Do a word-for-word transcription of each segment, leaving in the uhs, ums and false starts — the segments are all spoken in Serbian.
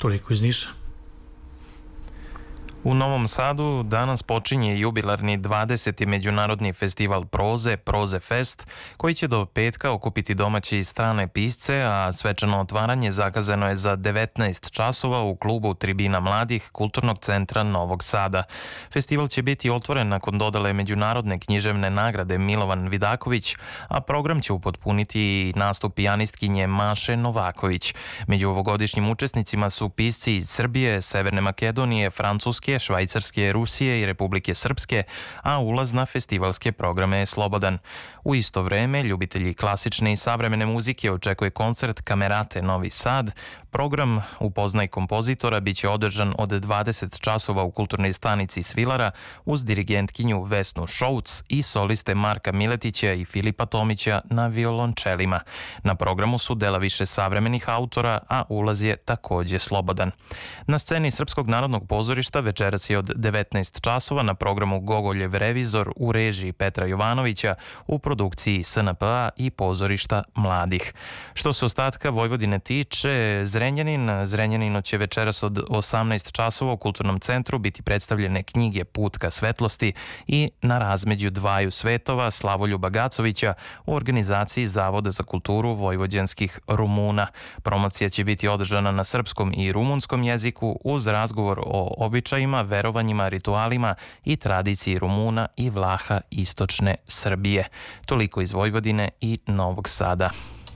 Toliko iz Niša. U Novom Sadu danas počinje jubilarni dvadeseti međunarodni festival proze, Proze Fest, koji će do petka okupiti domaće i strane pisce, a svečano otvaranje zakazano je za devetnaest časova u klubu Tribina mladih Kulturnog centra Novog Sada. Festival će biti otvoren nakon dodale međunarodne književne nagrade Milovan Vidaković, a program će upotpuniti i nastup pijanistkinje Maše Novaković. Među ovogodišnjim učesnicima su pisci iz Srbije, Severne Makedonije, Francuske, Švajcarske, Rusije i Republike Srpske, a ulaz na festivalske programe je slobodan. U isto vreme, ljubitelji klasične i savremene muzike očekuje koncert Kamerate Novi Sad. Program Upoznaj kompozitora biće održan od dvadeset časova u kulturnoj stanici Svilara uz dirigentkinju Vesnu Šouc i soliste Marka Miletića i Filipa Tomića na violončelima. Na programu su dela više savremenih autora, a ulaz je takođe slobodan. Na sceni Srpskog narodnog pozorišta večeras je od devetnaest časova na programu Gogoljev revizor u režiji Petra Jovanovića u produkciji S N P A i pozorišta mladih. Što se ostatka Vojvodine tiče, Zrenjanin. Zrenjaninu će večeras od osamnaest časova u Kulturnom centru biti predstavljene knjige Put ka svetlosti i Na razmeđu dvaju svetova Slavoljuba Gacovića u organizaciji Zavoda za kulturu vojvođanskih Rumuna. Promocija će biti održana na srpskom i rumunskom jeziku uz razgovor o običajima, verovanjima, ritualima i tradiciji Rumuna i Vlaha istočne Srbije. Toliko iz Vojvodine i Novog Sada.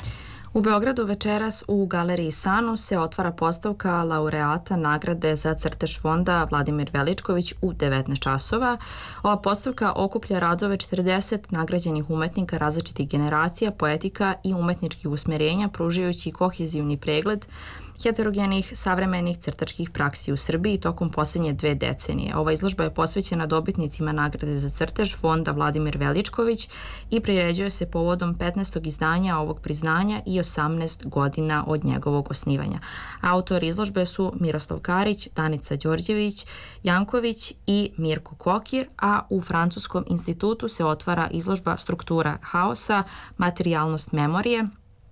U Beogradu večeras u Galeriji Sanu se otvara postavka laureata nagrade za crtež fonda Vladimir Veličković u devetnaest časova. Ova postavka okuplja radove četrdeset nagrađenih umetnika različitih generacija, poetika i umetničkih usmerenja, pružajući kohezivni pregled heterogenih savremenih crtačkih praksi u Srbiji tokom posljednje dve decenije. Ova izložba je posvećena dobitnicima nagrade za crtež fonda Vladimir Veličković i priređuje se povodom petnaestog izdanja ovog priznanja i osamnaest godina od njegovog osnivanja. Autori izložbe su Miroslav Karić, Danica Đorđević, Janković i Mirko Kokir, a u Francuskom institutu se otvara izložba Struktura haosa, materijalnost memorije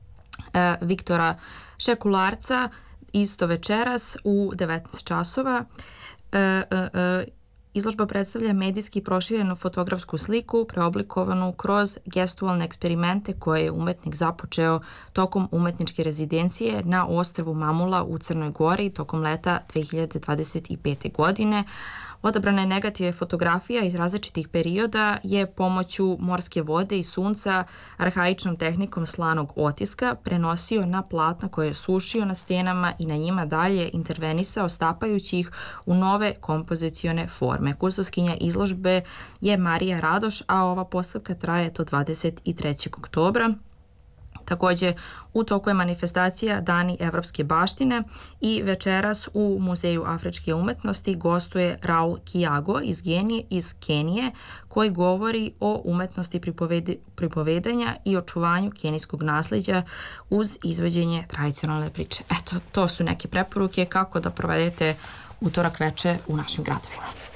e, Viktora Šekularca isto večeras u devetnaest časova. E, e, e, izložba predstavlja medijski proširenu fotografsku sliku preoblikovanu kroz gestualne eksperimente koje je umetnik započeo tokom umetničke rezidencije na ostrvu Mamula u Crnoj Gori tokom leta dve hiljade dvadeset pete. godine. Odabrana je negative fotografija iz različitih perioda je pomoću morske vode i sunca arhaičnom tehnikom slanog otiska prenosio na platna koje je sušio na stenama i na njima dalje intervenisao stapajući ih u nove kompozicione forme. Kustoskinja izložbe je Marija Radoš, a ova postavka traje do dvadeset trećeg oktobra. Takođe, u toku je manifestacija Dani evropske baštine i večeras u Muzeju afričke umetnosti gostuje Raul Kiago iz, Genije, iz Kenije, koji govori o umetnosti pripovede, pripovedanja i očuvanju kenijskog nasleđa uz izvođenje tradicionalne priče. Eto, to su neke preporuke kako da provedete utorak veče u našim gradovima.